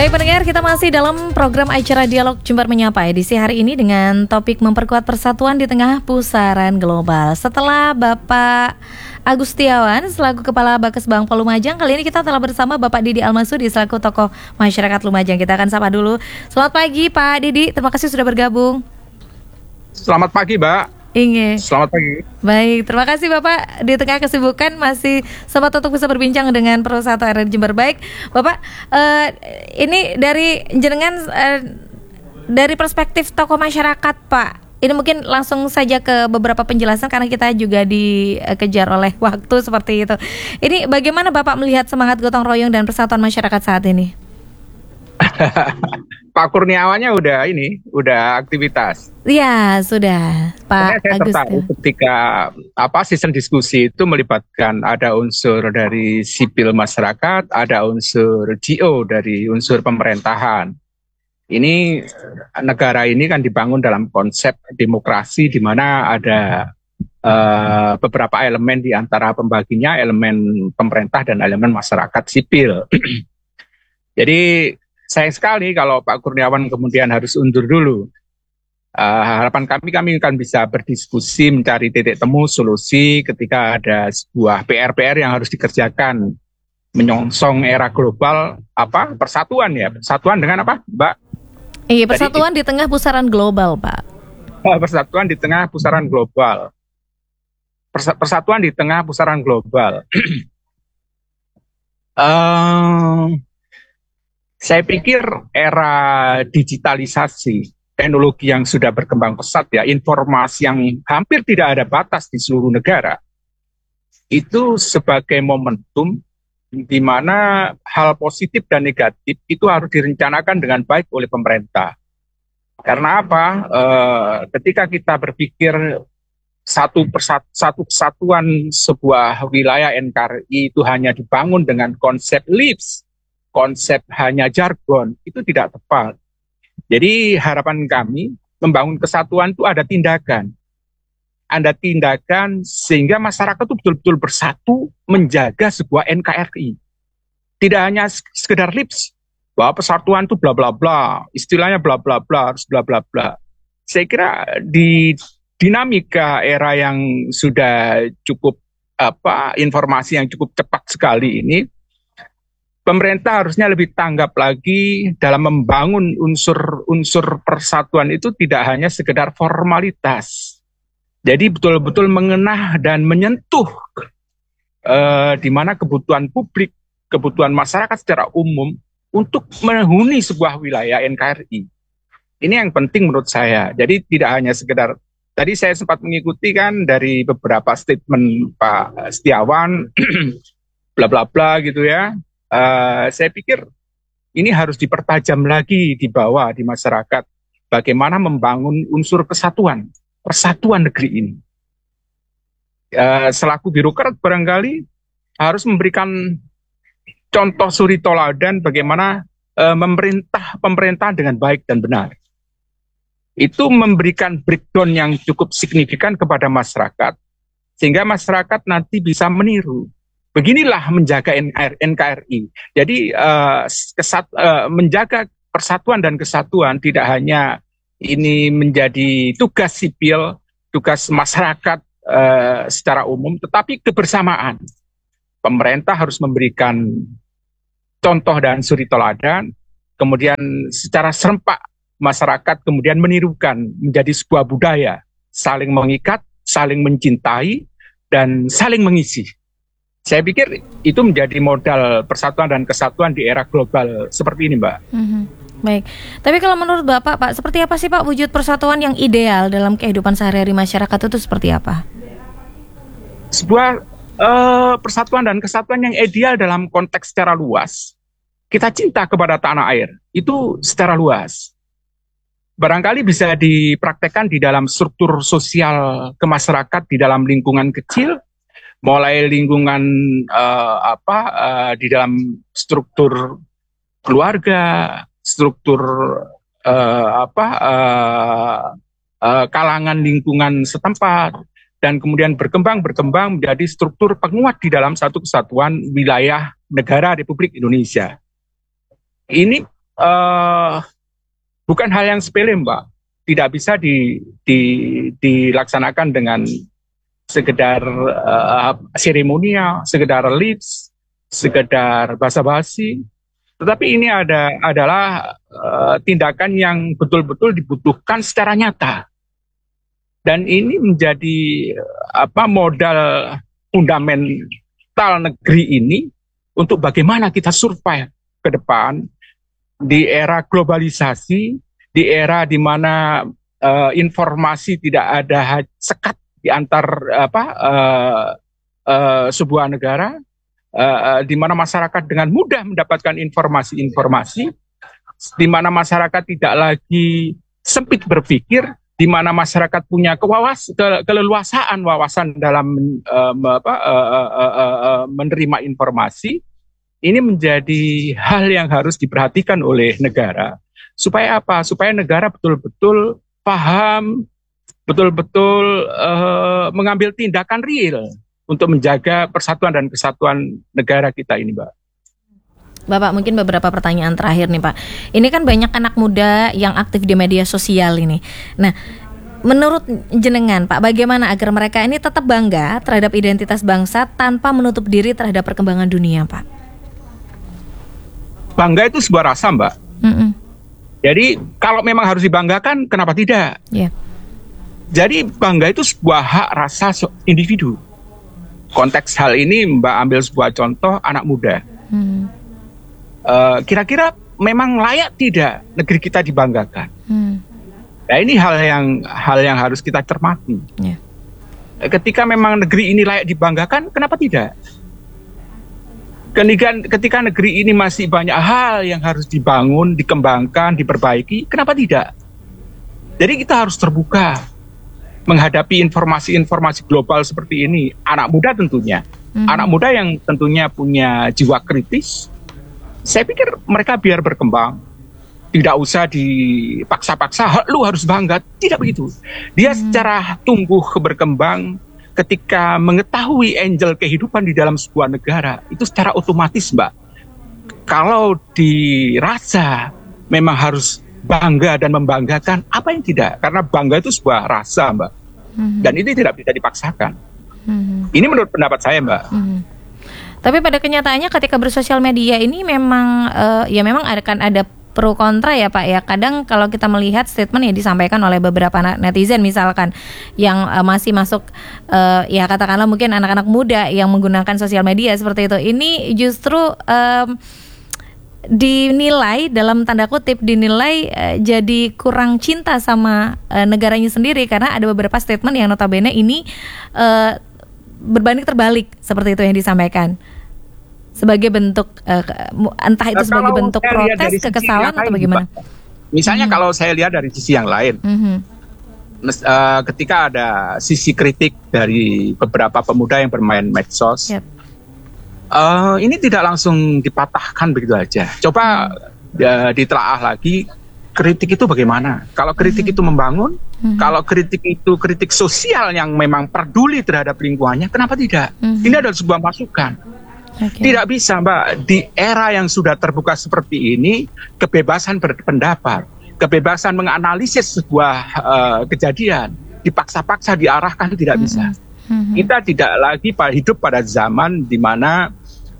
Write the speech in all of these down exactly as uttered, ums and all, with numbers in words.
Baik pendengar, kita masih dalam program acara Dialog Jember Menyapa edisi hari ini dengan topik memperkuat persatuan di tengah pusaran global. Setelah Bapak Agus Setiawan selaku Kepala Bakesbang Lumajang, kali ini kita telah bersama Bapak Didi Almasudi selaku tokoh masyarakat Lumajang. Kita akan sapa dulu. Selamat pagi Pak Didi, terima kasih sudah bergabung. Selamat pagi Mbak. Inge. Selamat pagi. Baik, terima kasih Bapak. Di tengah kesibukan masih sempat untuk bisa berbincang dengan Perusahaan R R Jember. Baik, Bapak, uh, ini dari jenengan uh, dari perspektif tokoh masyarakat, Pak. Ini mungkin langsung saja ke beberapa penjelasan karena kita juga dikejar oleh waktu seperti itu. Ini bagaimana Bapak melihat semangat gotong royong dan persatuan masyarakat saat ini? Pak Kurniawannya udah ini, udah aktivitas. Iya, sudah, Pak saya Agus. Tertarik ketika apa season diskusi itu melibatkan ada unsur dari sipil masyarakat, ada unsur G O dari unsur pemerintahan. Ini negara ini kan dibangun dalam konsep demokrasi di mana ada uh, beberapa elemen di antara pembaginya, elemen pemerintah dan elemen masyarakat sipil. Jadi sayang sekali kalau Pak Kurniawan kemudian harus undur dulu. Uh, harapan kami, kami akan bisa berdiskusi, mencari titik temu, solusi ketika ada sebuah P R P R yang harus dikerjakan. Menyongsong era global, apa, persatuan ya, persatuan dengan apa, Mbak? Iya, persatuan Jadi, di tengah pusaran global, Pak. Uh, persatuan di tengah pusaran global. Persa- persatuan di tengah pusaran global. uh, Saya pikir era digitalisasi, teknologi yang sudah berkembang pesat ya, informasi yang hampir tidak ada batas di seluruh negara, itu sebagai momentum di mana hal positif dan negatif itu harus direncanakan dengan baik oleh pemerintah. Karena apa? E, ketika kita berpikir satu persat, satu kesatuan sebuah wilayah N K R I itu hanya dibangun dengan konsep lips, konsep hanya jargon, itu tidak tepat. Jadi harapan kami membangun kesatuan itu ada tindakan. Ada tindakan sehingga masyarakat itu betul-betul bersatu menjaga sebuah N K R I. Tidak hanya sekedar lips, bahwa persatuan itu bla bla bla, istilahnya bla bla bla, harus bla bla bla. Saya kira di dinamika era yang sudah cukup apa informasi yang cukup cepat sekali ini, pemerintah harusnya lebih tanggap lagi dalam membangun unsur-unsur persatuan itu tidak hanya sekedar formalitas. Jadi betul-betul mengenah dan menyentuh eh, di mana kebutuhan publik, kebutuhan masyarakat secara umum untuk menghuni sebuah wilayah N K R I. Ini yang penting menurut saya. Jadi tidak hanya sekedar, tadi saya sempat mengikuti kan dari beberapa statement Pak Setiawan, bla bla bla gitu ya. Uh, saya pikir ini harus dipertajam lagi di bawah di masyarakat bagaimana membangun unsur kesatuan, persatuan negeri ini. Uh, selaku birokrat barangkali harus memberikan contoh suri toladan bagaimana uh, memerintah pemerintah dengan baik dan benar. Itu memberikan breakdown yang cukup signifikan kepada masyarakat sehingga masyarakat nanti bisa meniru. Beginilah menjaga N K R I. Jadi uh, kesat, uh, menjaga persatuan dan kesatuan tidak hanya ini menjadi tugas sipil, tugas masyarakat uh, secara umum, tetapi kebersamaan. Pemerintah harus memberikan contoh dan suri teladan, kemudian secara serempak masyarakat kemudian menirukan menjadi sebuah budaya, saling mengikat, saling mencintai, dan saling mengisi. Saya pikir itu menjadi modal persatuan dan kesatuan di era global seperti ini, Mbak. Mm-hmm. Baik, tapi kalau menurut Bapak, Pak, seperti apa sih Pak wujud persatuan yang ideal dalam kehidupan sehari-hari masyarakat itu seperti apa? Sebuah uh, persatuan dan kesatuan yang ideal dalam konteks secara luas, kita cinta kepada tanah air, itu secara luas. Barangkali bisa dipraktekkan di dalam struktur sosial kemasyarakat di dalam lingkungan kecil, mulai lingkungan uh, apa uh, di dalam struktur keluarga, struktur uh, apa uh, uh, kalangan lingkungan setempat, dan kemudian berkembang berkembang menjadi struktur penguat di dalam satu kesatuan wilayah negara Republik Indonesia. Ini uh, bukan hal yang sepele, Mbak. Tidak bisa di, di, dilaksanakan dengan sekedar uh, seremonial, sekedar lips, sekedar basa-basi. Tetapi ini ada adalah uh, tindakan yang betul-betul dibutuhkan secara nyata. Dan ini menjadi apa modal fundamental negeri ini untuk bagaimana kita survive ke depan di era globalisasi, di era di mana uh, informasi tidak ada sekat di antar apa uh, uh, sebuah negara, uh, di mana masyarakat dengan mudah mendapatkan informasi-informasi, di mana masyarakat tidak lagi sempit berpikir, di mana masyarakat punya kewawas, ke, keleluasaan wawasan dalam uh, apa, uh, uh, uh, uh, menerima informasi. Ini menjadi hal yang harus diperhatikan oleh negara. Supaya apa? Supaya negara betul-betul paham, betul-betul uh, mengambil tindakan real untuk menjaga persatuan dan kesatuan negara kita ini, Mbak. Bapak, mungkin beberapa pertanyaan terakhir nih Pak. Ini kan banyak anak muda yang aktif di media sosial ini. Nah, menurut jenengan Pak, bagaimana agar mereka ini tetap bangga terhadap identitas bangsa tanpa menutup diri terhadap perkembangan dunia, Pak? Bangga itu sebuah rasa, Mbak. Mm-mm. Jadi kalau memang harus dibanggakan, kenapa tidak? Yeah. Jadi bangga itu sebuah hak rasa individu. Konteks hal ini Mbak ambil sebuah contoh anak muda. Mm. Uh, kira-kira memang layak tidak negeri kita dibanggakan? Hmm. Nah, ini hal yang hal yang harus kita cermati. Yeah. Ketika memang negeri ini layak dibanggakan, kenapa tidak? Ketika, ketika negeri ini masih banyak hal yang harus dibangun, dikembangkan, diperbaiki, kenapa tidak? Jadi kita harus terbuka menghadapi informasi-informasi global seperti ini. Anak muda tentunya, hmm. anak muda yang tentunya punya jiwa kritis. Saya pikir mereka biar berkembang, tidak usah dipaksa-paksa, lu harus bangga, tidak begitu. Dia hmm. secara tumbuh berkembang ketika mengetahui angel kehidupan di dalam sebuah negara, itu secara otomatis, Mbak. Kalau dirasa memang harus bangga dan membanggakan, apa yang tidak? Karena bangga itu sebuah rasa, Mbak. Hmm. Dan itu tidak bisa dipaksakan. Hmm. Ini menurut pendapat saya, Mbak. Hmm. Tapi pada kenyataannya ketika bersosial media ini memang uh, ya memang akan ada pro kontra ya Pak ya. Kadang kalau kita melihat statement yang disampaikan oleh beberapa netizen misalkan yang uh, masih masuk uh, ya katakanlah mungkin anak-anak muda yang menggunakan sosial media seperti itu. Ini justru um, dinilai dalam tanda kutip dinilai uh, jadi kurang cinta sama uh, negaranya sendiri karena ada beberapa statement yang notabene ini uh, berbanding terbalik seperti itu yang disampaikan sebagai bentuk uh, entah itu sebagai bentuk protes, kekesalan atau bagaimana? Misalnya mm-hmm. kalau saya lihat dari sisi yang lain, mm-hmm. uh, ketika ada sisi kritik dari beberapa pemuda yang bermain medsos, yep. uh, ini tidak langsung dipatahkan begitu aja. Coba mm-hmm. uh, ditelaah lagi kritik itu bagaimana? Kalau kritik mm-hmm. itu membangun, mm-hmm. kalau kritik itu kritik sosial yang memang peduli terhadap lingkungannya, kenapa tidak? Mm-hmm. Ini adalah sebuah masukan. Okay. Tidak bisa, Mbak, di era yang sudah terbuka seperti ini, kebebasan berpendapat, kebebasan menganalisis sebuah uh, kejadian, dipaksa-paksa diarahkan tidak bisa. Mm-hmm. Kita tidak lagi hidup pada zaman di mana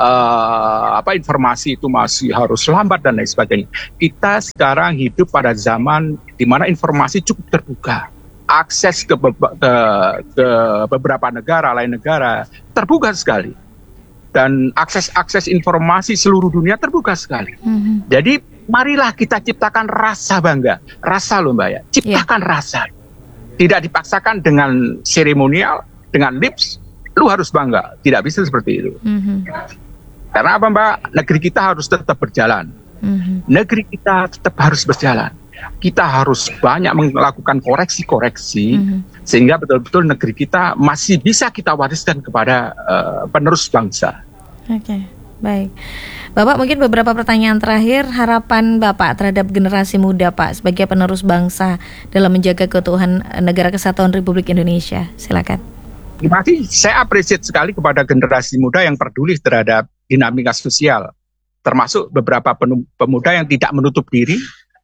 uh, apa informasi itu masih harus lambat dan lain sebagainya. Kita sekarang hidup pada zaman di mana informasi cukup terbuka. Akses ke, be- ke, ke beberapa negara, lain negara, terbuka sekali. Dan akses-akses informasi seluruh dunia terbuka sekali. Mm-hmm. Jadi marilah kita ciptakan rasa bangga. Rasa loh Mbak ya, ciptakan yeah. rasa. Tidak dipaksakan dengan seremonial, dengan lips, lu harus bangga. Tidak bisa seperti itu. Mm-hmm. Karena apa Mbak? Negeri kita harus tetap berjalan. Mm-hmm. Negeri kita tetap harus berjalan. Kita harus banyak melakukan koreksi-koreksi mm-hmm. sehingga betul-betul negeri kita masih bisa kita wariskan kepada uh, penerus bangsa. Oke, okay, baik. Bapak, mungkin beberapa pertanyaan terakhir, harapan Bapak terhadap generasi muda Pak sebagai penerus bangsa dalam menjaga keutuhan negara kesatuan Republik Indonesia. Silakan. Terima kasih. Saya appreciate sekali kepada generasi muda yang peduli terhadap dinamika sosial, termasuk beberapa pemuda yang tidak menutup diri,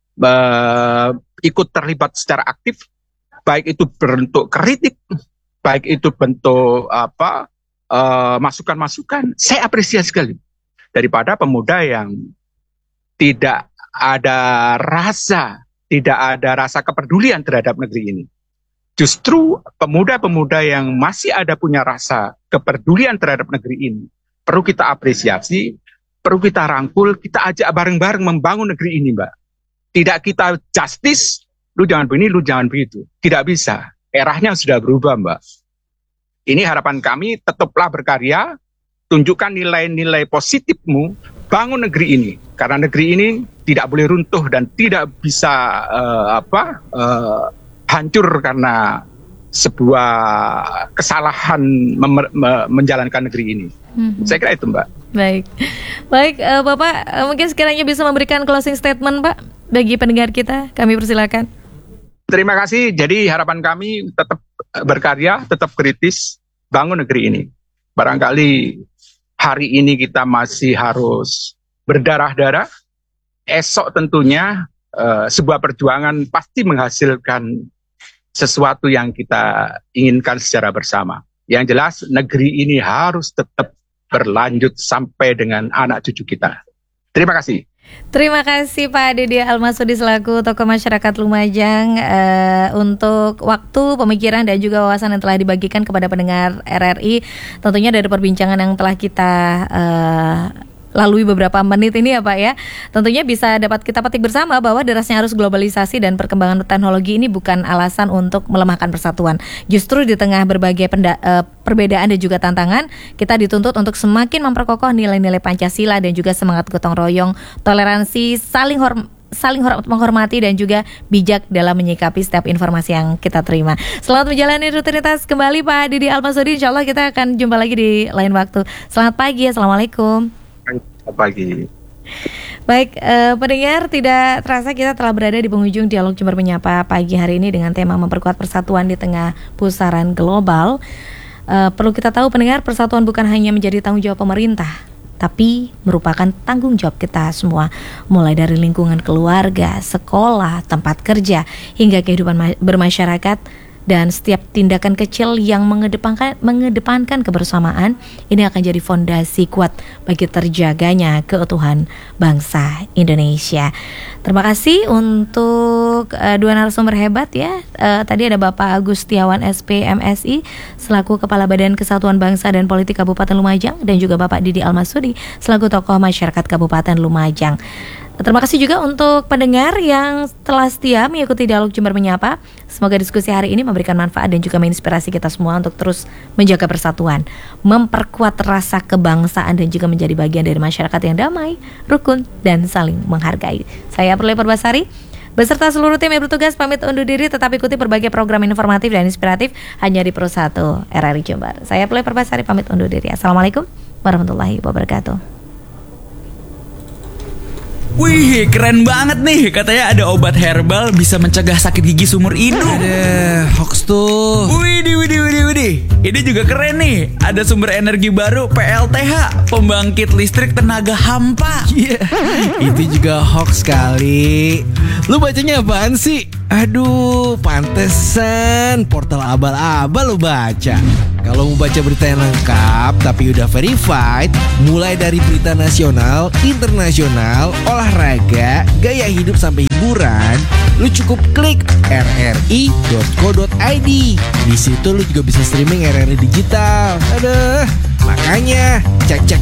uh, ikut terlibat secara aktif, baik itu bentuk kritik, baik itu bentuk apa uh, masukan-masukan. Saya apresiasi sekali daripada pemuda yang tidak ada rasa, tidak ada rasa kepedulian terhadap negeri ini. Justru pemuda-pemuda yang masih ada punya rasa kepedulian terhadap negeri ini perlu kita apresiasi, perlu kita rangkul, kita ajak bareng-bareng membangun negeri ini, Mbak. Tidak kita justice, lu jangan begini, lu jangan begitu. Tidak bisa. Eranya sudah berubah, Mbak. Ini harapan kami, tetaplah berkarya, tunjukkan nilai-nilai positifmu, bangun negeri ini. Karena negeri ini tidak boleh runtuh dan tidak bisa uh, apa uh, hancur karena sebuah kesalahan mem- me- menjalankan negeri ini. Hmm. Saya kira itu, Mbak. Baik, baik uh, Bapak uh, mungkin sekiranya bisa memberikan closing statement, Pak, bagi pendengar kita. Kami persilakan. Terima kasih. Jadi harapan kami tetap berkarya, tetap kritis, bangun negeri ini. Barangkali hari ini kita masih harus berdarah-darah. Esok tentunya uh, sebuah perjuangan pasti menghasilkan sesuatu yang kita inginkan secara bersama. Yang jelas negeri ini harus tetap berlanjut sampai dengan anak cucu kita. Terima kasih. Terima kasih Pak Dede Almasudi selaku tokoh masyarakat Lumajang uh, untuk waktu, pemikiran dan juga wawasan yang telah dibagikan kepada pendengar R R I. Tentunya dari perbincangan yang telah kita uh, lalui beberapa menit ini ya Pak ya, tentunya bisa dapat kita petik bersama bahwa derasnya arus globalisasi dan perkembangan teknologi ini bukan alasan untuk melemahkan persatuan. Justru di tengah berbagai penda- uh, perbedaan dan juga tantangan, kita dituntut untuk semakin memperkokoh nilai-nilai Pancasila dan juga semangat gotong royong, toleransi, saling hormat saling menghormati dan juga bijak dalam menyikapi setiap informasi yang kita terima. Selamat menjalani rutinitas kembali Pak Dede Almasudi. Insya Allah kita akan jumpa lagi di lain waktu. Selamat pagi, Assalamualaikum. Selamat pagi. Baik, eh, pendengar, tidak terasa kita telah berada di penghujung Dialog Jember Menyapa pagi hari ini dengan tema memperkuat persatuan di tengah pusaran global. Eh, perlu kita tahu pendengar, persatuan bukan hanya menjadi tanggung jawab pemerintah, tapi merupakan tanggung jawab kita semua, mulai dari lingkungan keluarga, sekolah, tempat kerja, hingga kehidupan ma- bermasyarakat. Dan setiap tindakan kecil yang mengedepankan, mengedepankan kebersamaan ini akan jadi fondasi kuat bagi terjaganya keutuhan bangsa Indonesia. Terima kasih untuk uh, dua narasumber hebat ya. Uh, tadi ada Bapak Agustiawan S P M Si selaku Kepala Badan Kesatuan Bangsa dan Politik Kabupaten Lumajang, dan juga Bapak Dede Almasudi selaku tokoh masyarakat Kabupaten Lumajang. Terima kasih juga untuk pendengar yang telah setia mengikuti Dialog Jember Menyapa. Semoga diskusi hari ini memberikan manfaat dan juga menginspirasi kita semua untuk terus menjaga persatuan, memperkuat rasa kebangsaan dan juga menjadi bagian dari masyarakat yang damai, rukun, dan saling menghargai. Saya Perli Perbasari beserta seluruh tim yang bertugas pamit undur diri, tetap ikuti berbagai program informatif dan inspiratif hanya di Pro satu R R I Jember. Saya Perli Perbasari pamit undur diri. Assalamualaikum warahmatullahi wabarakatuh. Wih, keren banget nih. Katanya ada obat herbal bisa mencegah sakit gigi seumur hidup. Ada hoax tuh. Widih, widih, widih, widih. Ini juga keren nih. Ada sumber energi baru P L T H, pembangkit listrik tenaga hampa. Iya, yeah. Itu juga hoax kali. Lu bacanya apaan sih? Aduh, pantesan portal abal-abal lu baca. Kalau mau baca berita yang lengkap tapi udah verified, mulai dari berita nasional, internasional, olahraga, gaya hidup sampai hiburan, lu cukup klik r r i dot co dot i d. Di situ lu juga bisa streaming R R I digital. Aduh, makanya cek-cek